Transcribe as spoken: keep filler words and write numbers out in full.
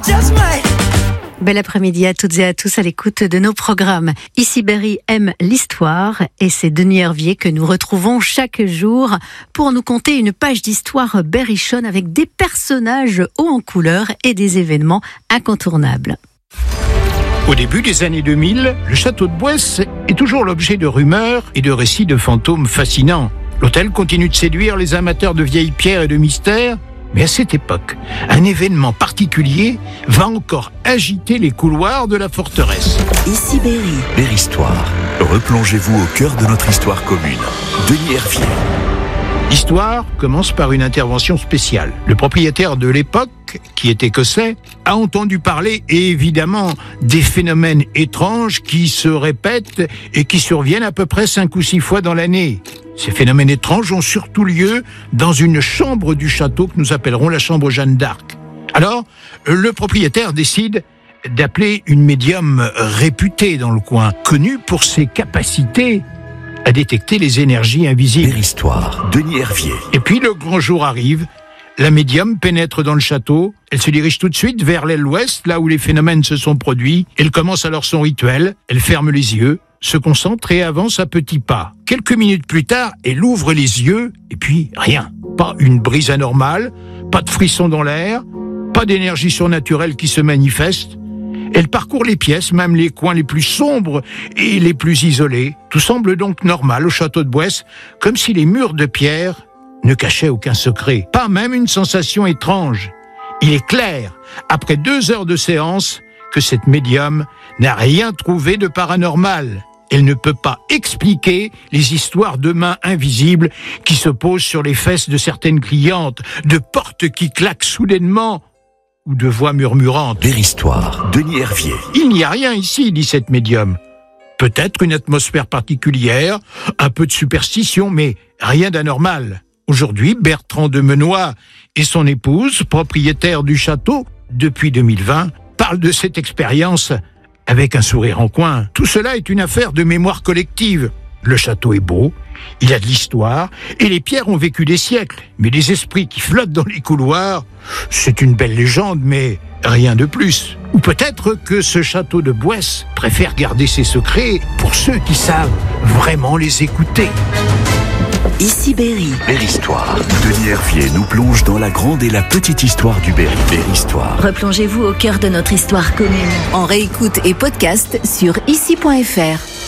just might. Bel après-midi à toutes et à tous à l'écoute de nos programmes. Ici Berry aime l'histoire et c'est Denis Hervier que nous retrouvons chaque jour pour nous conter une page d'histoire berrichonne avec des personnages hauts en couleur et des événements incontournables. Au début des années deux mille, le château de Boisse est toujours l'objet de rumeurs et de récits de fantômes fascinants. L'hôtel continue de séduire les amateurs de vieilles pierres et de mystères. Mais à cette époque, un événement particulier va encore agiter les couloirs de la forteresse. Ici Berry. Berry-Histoire. Replongez-vous au cœur de notre histoire commune. Denis Hervier. L'histoire commence par une intervention spéciale. Le propriétaire de l'époque, qui est écossais, a entendu parler, évidemment, des phénomènes étranges qui se répètent et qui surviennent à peu près cinq ou six fois dans l'année. Ces phénomènes étranges ont surtout lieu dans une chambre du château que nous appellerons la chambre Jeanne d'Arc. Alors, le propriétaire décide d'appeler une médium réputée dans le coin, connue pour ses capacités à détecter les énergies invisibles. Berry-Histoire, Denis Hervier. Et puis le grand jour arrive, la médium pénètre dans le château, elle se dirige tout de suite vers l'aile ouest, là où les phénomènes se sont produits. Elle commence alors son rituel, elle ferme les yeux, se concentre et avance à petits pas. Quelques minutes plus tard, elle ouvre les yeux, et puis rien. Pas une brise anormale, pas de frisson dans l'air, pas d'énergie surnaturelle qui se manifeste. Elle parcourt les pièces, même les coins les plus sombres et les plus isolés. Tout semble donc normal au château de Boisse, comme si les murs de pierre ne cachaient aucun secret. Pas même une sensation étrange. Il est clair, après deux heures de séance, que cette médium n'a rien trouvé de paranormal. Elle ne peut pas expliquer les histoires de mains invisibles qui se posent sur les fesses de certaines clientes, de portes qui claquent soudainement ou de voix murmurantes. Berry-Histoire, Denis Hervier. Il n'y a rien ici, dit cette médium. Peut-être une atmosphère particulière, un peu de superstition, mais rien d'anormal. Aujourd'hui, Bertrand de Menoix et son épouse, propriétaires du château depuis deux mille vingt, parlent de cette expérience avec un sourire en coin. Tout cela est une affaire de mémoire collective. Le château est beau, il a de l'histoire, et les pierres ont vécu des siècles. Mais les esprits qui flottent dans les couloirs, c'est une belle légende, mais rien de plus. Ou peut-être que ce château de Boisse préfère garder ses secrets pour ceux qui savent vraiment les écouter. Ici Berry. Berry-Histoire. Denis Hervier nous plonge dans la grande et la petite histoire du Berry. Berry-Histoire. Replongez-vous au cœur de notre histoire commune. En réécoute et podcast sur ici point f r.